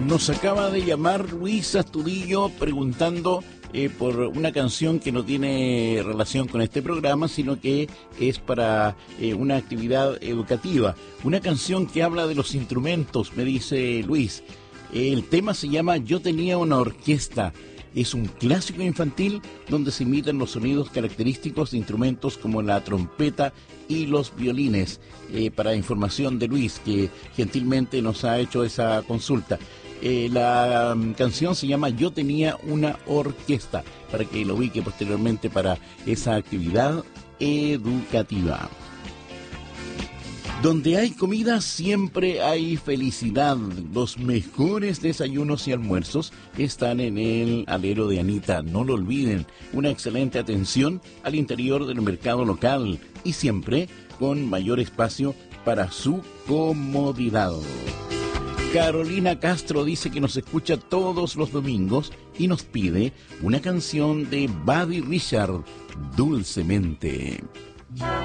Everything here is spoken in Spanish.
Nos acaba de llamar Luis Astudillo preguntando por una canción que no tiene relación con este programa, sino que es para una actividad educativa. Una canción que habla de los instrumentos, me dice Luis. El tema se llama Yo tenía una orquesta. Es un clásico infantil donde se imitan los sonidos característicos de instrumentos como la trompeta y los violines. Para información de Luis, que gentilmente nos ha hecho esa consulta. La canción se llama Yo tenía una orquesta, para que lo ubique posteriormente para esa actividad educativa. Donde hay comida siempre hay felicidad. Los mejores desayunos y almuerzos están en el alero de Anita. No lo olviden. Una excelente atención al interior del mercado local y siempre con mayor espacio para su comodidad. Carolina Castro dice que nos escucha todos los domingos y nos pide una canción de Buddy Richard, Dulcemente.